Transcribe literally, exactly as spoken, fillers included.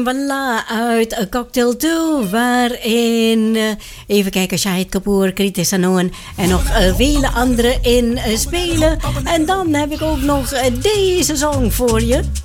Voilà, uit A Cocktail twee, waarin, uh, even kijken, Shahid Kapoor, Kriti Sanon en nog uh, vele anderen in uh, spelen. En dan heb ik ook nog uh, deze song voor je.